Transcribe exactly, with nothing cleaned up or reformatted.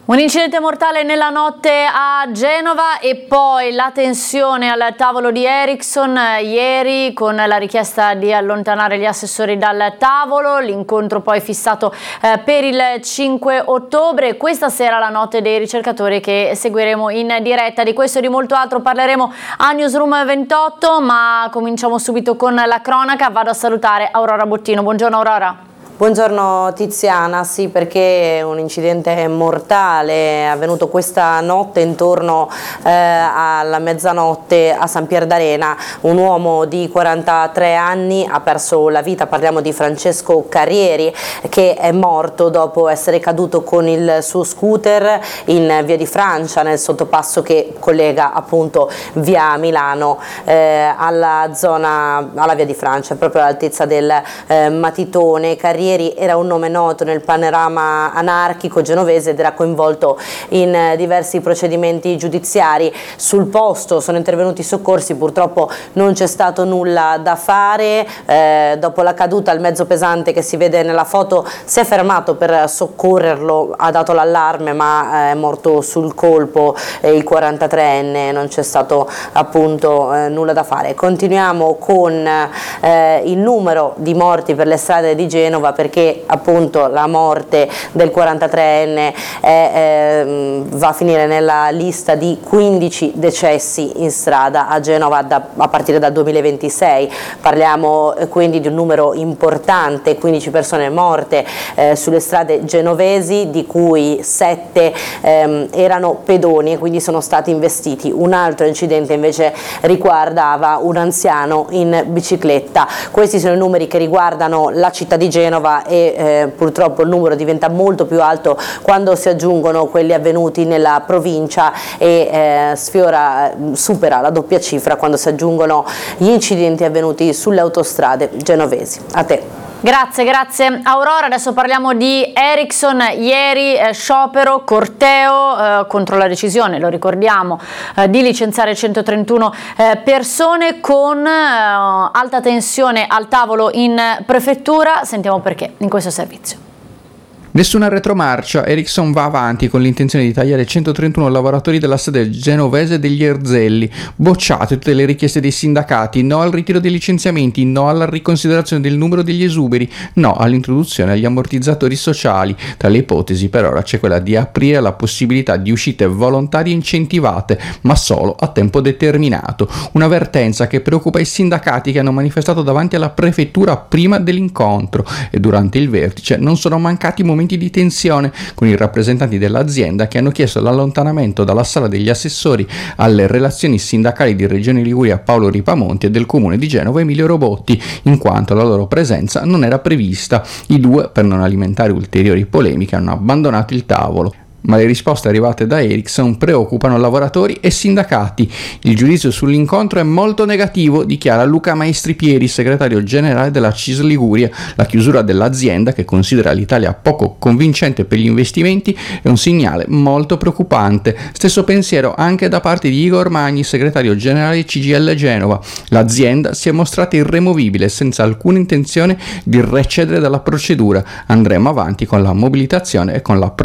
Un incidente mortale nella notte a Genova e poi la tensione al tavolo di Ericsson ieri con la richiesta di allontanare gli assessori dal tavolo, l'incontro poi fissato eh, per il cinque ottobre. Questa sera la notte dei ricercatori che seguiremo in diretta. Di questo e di molto altro parleremo a Newsroom ventotto, ma cominciamo subito con la cronaca. Vado a salutare Aurora Bottino. Buongiorno Aurora. Buongiorno Tiziana, sì, perché un incidente mortale è avvenuto questa notte intorno eh, alla mezzanotte a San Pier d'Arena. Un uomo di quarantatré anni ha perso la vita, parliamo di Francesco Carrieri, che è morto dopo essere caduto con il suo scooter in via di Francia, nel sottopasso che collega appunto via Milano eh, alla zona, alla via di Francia, proprio all'altezza del eh, Matitone. Carrieri era un nome noto nel panorama anarchico genovese ed era coinvolto in diversi procedimenti giudiziari. Sul posto sono intervenuti i soccorsi, purtroppo non c'è stato nulla da fare. Eh, dopo la caduta il mezzo pesante che si vede nella foto si è fermato per soccorrerlo, ha dato l'allarme ma è morto sul colpo eh, il quarantatreenne, non c'è stato appunto eh, nulla da fare. Continuiamo con eh, il numero di morti per le strade di Genova, perché appunto la morte del quarantatreenne è, eh, va a finire nella lista di quindici decessi in strada a Genova da, a partire dal duemilaventisei. Parliamo eh, quindi di un numero importante, quindici persone morte eh, sulle strade genovesi, di cui sette ehm, erano pedoni e quindi sono stati investiti. Un altro incidente invece riguardava un anziano in bicicletta. Questi sono i numeri che riguardano la città di Genova e eh, purtroppo il numero diventa molto più alto quando si aggiungono quelli avvenuti nella provincia e eh, sfiora, supera la doppia cifra quando si aggiungono gli incidenti avvenuti sulle autostrade genovesi. A te. Grazie, grazie Aurora. Adesso parliamo di Ericsson. Ieri eh, sciopero, corteo eh, contro la decisione, lo ricordiamo, eh, di licenziare centotrentuno eh, persone con eh, alta tensione al tavolo in prefettura. Sentiamo perché in questo servizio. Nessuna retromarcia, Ericsson va avanti con l'intenzione di tagliare centotrentuno lavoratori della sede genovese degli Erzelli. Bocciate tutte le richieste dei sindacati, no al ritiro dei licenziamenti, no alla riconsiderazione del numero degli esuberi, no all'introduzione agli ammortizzatori sociali. Tra le ipotesi per ora c'è quella di aprire la possibilità di uscite volontarie incentivate, ma solo a tempo determinato. Un'avvertenza che preoccupa i sindacati che hanno manifestato davanti alla prefettura prima dell'incontro e durante il vertice non sono mancati momenti di tensione con i rappresentanti dell'azienda che hanno chiesto l'allontanamento dalla sala degli assessori alle relazioni sindacali di Regione Liguria Paolo Ripamonti e del Comune di Genova Emilio Robotti, in quanto la loro presenza non era prevista. I due, per non alimentare ulteriori polemiche, hanno abbandonato il tavolo. Ma le risposte arrivate da Ericsson preoccupano lavoratori e sindacati. Il giudizio sull'incontro è molto negativo, dichiara Luca Maestri Pieri, segretario generale della C I S Liguria. La chiusura dell'azienda, che considera l'Italia poco convincente per gli investimenti, è un segnale molto preoccupante. Stesso pensiero anche da parte di Igor Magni, segretario generale C G I L Genova. L'azienda si è mostrata irremovibile, senza alcuna intenzione di recedere dalla procedura. Andremo avanti con la mobilitazione e con la